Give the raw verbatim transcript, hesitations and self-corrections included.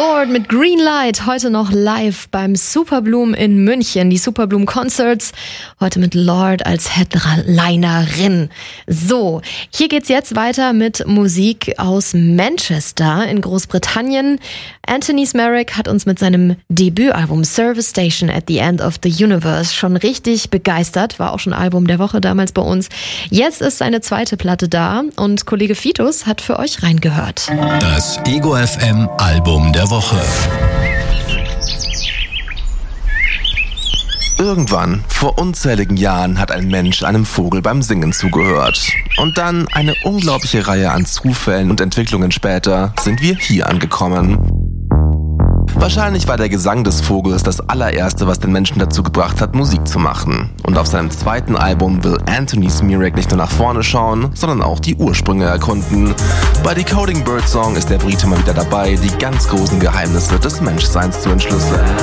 Lorde mit Greenlight, heute noch live beim Superbloom in München. Die Superbloom Concerts, heute mit Lorde als Headlinerin. So, hier geht's jetzt weiter mit Musik aus Manchester in Großbritannien. Anthony Smerrick hat uns mit seinem Debütalbum Service Station at the End of the Universe schon richtig begeistert. War auch schon Album der Woche damals bei uns. Jetzt ist seine zweite Platte da und Kollege Fitus hat für euch reingehört. Das Ego F M Album der Woche. Irgendwann, vor unzähligen Jahren, hat ein Mensch einem Vogel beim Singen zugehört. Und dann, eine unglaubliche Reihe an Zufällen und Entwicklungen später, sind wir hier angekommen. Wahrscheinlich war der Gesang des Vogels das allererste, was den Menschen dazu gebracht hat, Musik zu machen. Und auf seinem zweiten Album will Anthony Smerrick nicht nur nach vorne schauen, sondern auch die Ursprünge erkunden. Bei Decoding Birdsong ist der Brite mal wieder dabei, die ganz großen Geheimnisse des Menschseins zu entschlüsseln.